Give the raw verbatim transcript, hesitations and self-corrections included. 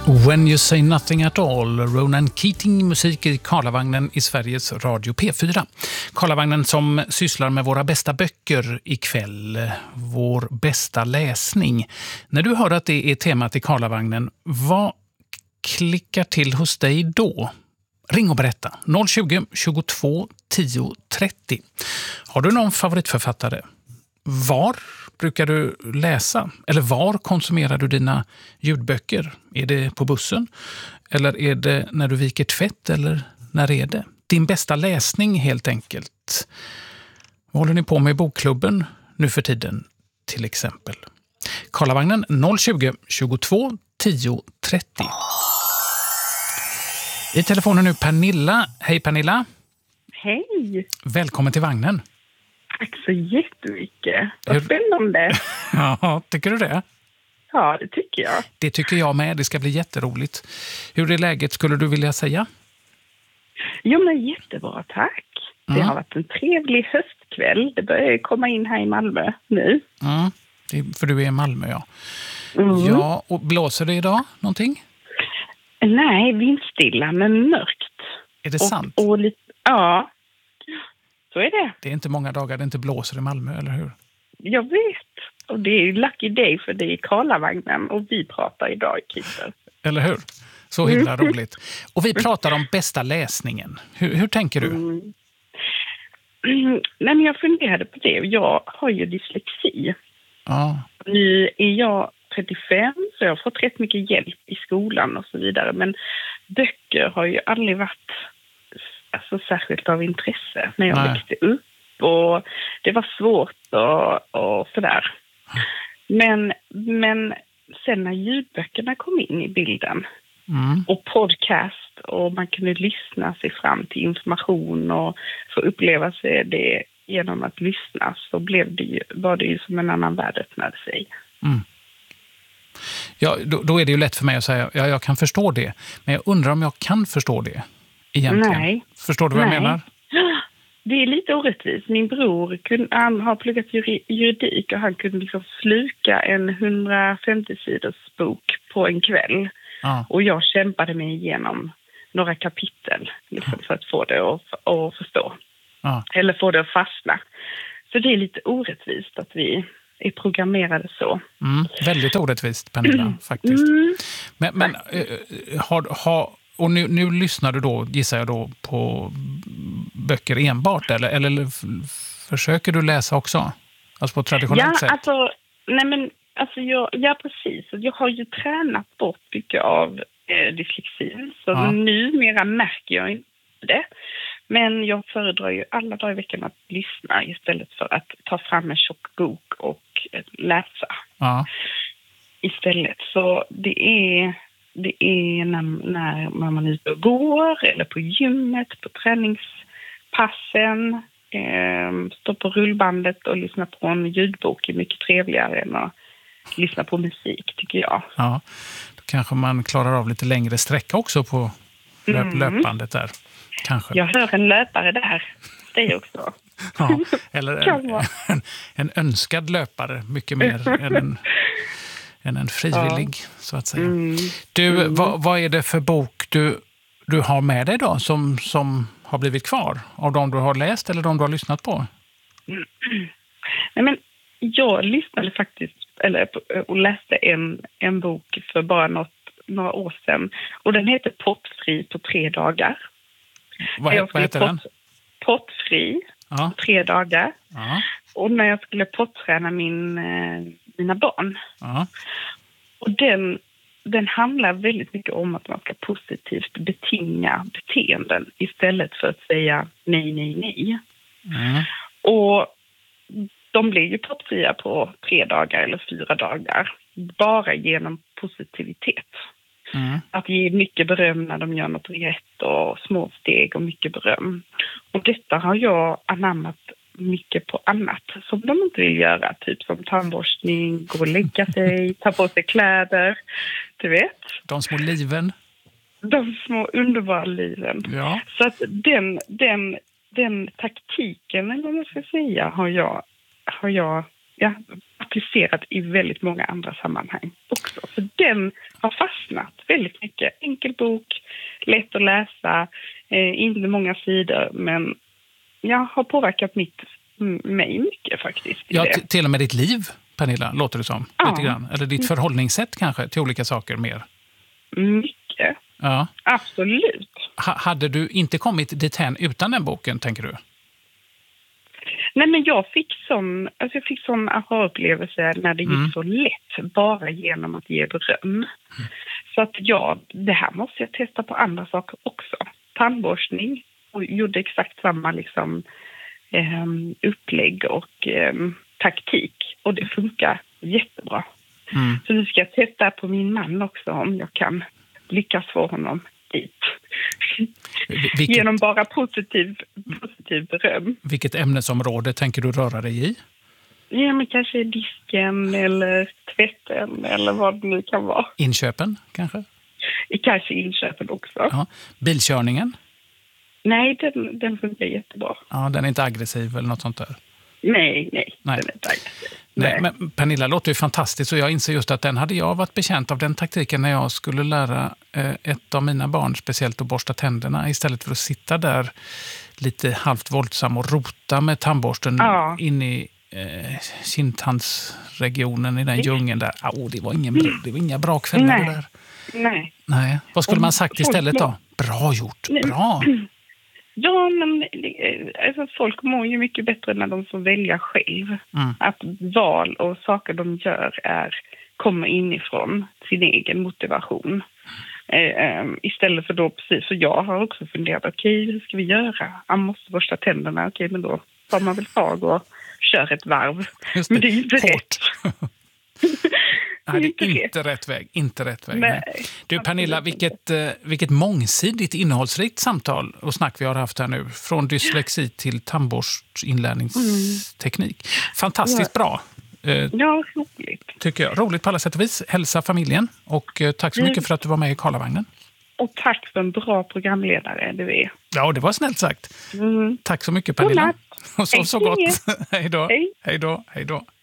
When You Say Nothing At All, Ronan Keating, musik i Karlavagnen i Sveriges Radio P fyra. Karlavagnen som sysslar med våra bästa böcker ikväll, vår bästa läsning. När du hör att det är temat i Karlavagnen, vad klickar till hos dig då? Ring och berätta. noll tjugo, tjugotvå, tio, trettio. Har du någon favoritförfattare? Var brukar du läsa? Eller var konsumerar du dina ljudböcker? Är det på bussen? Eller är det när du viker tvätt? Eller när är det? Din bästa läsning helt enkelt. Vad håller ni på med i bokklubben nu för tiden till exempel? Karlavagnen noll tjugo, tjugotvå, tio, trettio. I telefonen nu Pernilla. Hej Pernilla. Hej. Välkommen till vagnen. Tack så jättemycket. Vad spännande. Ja, tycker du det? Ja, det tycker jag. Det tycker jag med. Det ska bli jätteroligt. Hur är läget skulle du vilja säga? Jo, men jättebra, tack. Mm. Det har varit en trevlig höstkväll. Det börjar komma in här i Malmö nu. Mm. Det, för du är i Malmö, ja. Mm. Ja, och blåser det idag någonting? Nej, vindstilla men mörkt. Är det och, sant? Och lite, ja, så är det. Det är inte många dagar det inte blåser i Malmö, eller hur? Jag vet. Och det är ju lucky day för det är Karlavagnen och vi pratar idag i Kister. Eller hur? Så himla roligt. Och vi pratar om bästa läsningen. Hur, hur tänker du? Mm. Mm, nej, men jag funderade på det. Jag har ju dyslexi. Ja. Nu är jag trettiofem så jag har fått rätt mycket hjälp i skolan och så vidare. Men böcker har ju aldrig varit alltså, särskilt av intresse när jag Nej. växte upp. Och det var svårt och, och sådär. Men, men sen när ljudböckerna kom in i bilden Mm. och podcast och man kunde lyssna sig fram till information och få uppleva sig det genom att lyssna så blev det ju, var det ju som en annan värld öppnade sig. Mm. Ja, då, då är det ju lätt för mig att säga ja, jag kan förstå det. Men jag undrar om jag kan förstå det egentligen. Nej. Förstår du vad Nej. jag menar? Det är lite orättvist. Min bror kunde, han har pluggat juri- juridik och han kunde liksom sluka en hundrafemtio sidors bok på en kväll. Ja. Och jag kämpade mig igenom några kapitel liksom, för att få det att, att förstå. Ja. Eller få det att fastna. Så det är lite orättvist att vi är programmerade så. Mm. Väldigt orättvist, Pernilla, Mm. faktiskt. Mm. Men, men äh, har, har, och nu, nu lyssnar du då, gissar jag då, på böcker enbart, eller, eller f- försöker du läsa också? Alltså på ett traditionellt Ja, sätt? alltså, nej men, alltså jag, ja, precis. Jag har ju tränat bort mycket av eh, dyslexin. Så Ja. numera märker jag inte det. Men jag föredrar ju alla dagar i veckan att lyssna istället för att ta fram en tjock bok och eh, läsa. Ja. Istället. Så det är, det är när, när man är ute och går eller på gymmet, på träningspassen. Eh, stå på rullbandet och lyssna på en ljudbok är mycket trevligare än att lyssna på musik, tycker jag. Ja, då kanske man klarar av lite längre sträcka också på löp- Mm. löpbandet där. Kanske. Jag hör en löpare där. Det är också. Ja, eller Kan en, vara. en, en önskad löpare, mycket mer än en, än en frivillig, Ja. så att säga. Mm. Du, Mm. vad, vad är det för bok du, du har med dig då som, som har blivit kvar? Av de du har läst eller de du har lyssnat på? Mm. Nej, men jag lyssnade faktiskt eller, och läste en, en bok för bara något, några år sedan. Och den heter Pottfri på tre dagar. Vad, Jag vad heter pott, den? Pottfri Ja. på tre dagar. Ja. Och när jag skulle potträna min, eh, mina barn. Ja. Och den, den handlar väldigt mycket om att man ska positivt betinga beteenden istället för att säga nej, nej, nej. Mm. Och de blir ju pottfria på tre dagar eller fyra dagar bara genom positivitet. Mm. Att ge mycket beröm när de gör något rätt och små steg och mycket beröm. Och detta har jag anammat mycket på annat som de inte vill göra. Typ som tandborstning, gå och lägga sig, ta på sig kläder. Du vet? De små liven. De små underbara liven. Ja. Så att den, den, den taktiken, eller vad man ska säga, har jag, har jag ja, applicerat i väldigt många andra sammanhang också. För den har fastnat väldigt mycket. Enkel bok, lätt att läsa, eh, inte många sidor, men jag har påverkat mitt, mig mycket faktiskt. Ja, t- till och med ditt liv, Pernilla, låter det som. Ja. Lite grann. Eller ditt förhållningssätt kanske till olika saker mer. Mycket. Ja. Absolut. H- hade du inte kommit dithän utan den boken, tänker du? Nej, men jag fick sån, alltså jag fick sån aha-upplevelse när det gick Mm. så lätt, bara genom att ge beröm. Mm. Så att ja, det här måste jag testa på andra saker också. Tandborstning, och gjorde exakt samma liksom, eh, upplägg och eh, taktik. Och det funkar jättebra. Mm. Så nu ska jag testa på min man också, om jag kan lyckas få honom dit. Vilket, Genom bara positiv, positiv beröm. vilket ämnesområde tänker du röra dig i? Ja, men kanske disken eller tvätten eller vad det nu kan vara. Inköpen, kanske? Kanske inköpen också. Ja. Bilkörningen? Nej, den, den funkar jättebra. Ja, den är inte aggressiv eller något sånt där. Nej, nej. Nej. Den är inte aggressiv. Nej, men Pernilla låter ju fantastiskt och jag inser just att den hade jag varit bekänt av den taktiken när jag skulle lära eh, ett av mina barn speciellt att borsta tänderna istället för att sitta där lite halvt våldsam och rota med tandborsten Ja. in i eh, kindtandsregionen i den djungeln där. Oh, det var ingen bra, det var inga bra kvällar Nej. det där. Nej. Nej. Vad skulle Och man sagt folk istället då? mår- Bra gjort, Nej. bra. Ja, men eh, alltså, folk mår ju mycket bättre när de får välja själv. Mm. Att val och saker de gör är, kommer inifrån sin egen motivation. Eh, eh, istället för då, precis, för jag har också funderat, okej, okay, hur ska vi göra? Man måste borsta tänderna, okej, okay, men då tar man väl tag och kör ett varv. Just Men det är ju inte hårt. rätt. Nej, det inte är rätt. inte rätt väg. Inte rätt väg. Nej, Nej. Du Pernilla, absolut vilket, eh, vilket mångsidigt innehållsrikt samtal och snack vi har haft här nu. Från dyslexi till tandborstinlärningsteknik. Fantastiskt bra, eh, Ja, roligt. tycker jag. Roligt på alla sätt och vis. Hälsa familjen och eh, tack så Mm. mycket för att du var med i Karlavagnen. Och tack för en bra programledare, du är. Ja, det var snällt sagt. Mm. Tack så mycket God Pernilla. natt. Och sov så Hej. gott. Hej då. Hej. Hej då. Hej då.